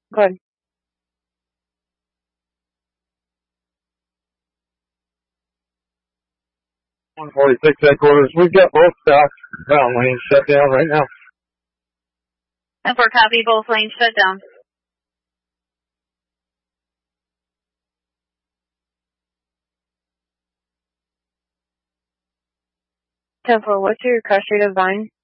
Good. 146 headquarters. We've got both stops lanes shut down right now. And for copy, both lanes shut down. Temple, what's your crush rate of Vine?